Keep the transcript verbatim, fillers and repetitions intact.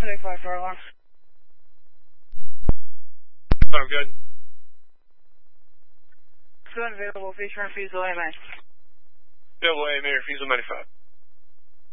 Sunday five fire alarm. I'm good. Good, available, feature and fees, delay, man. Available, A M A, refusal ninety-five.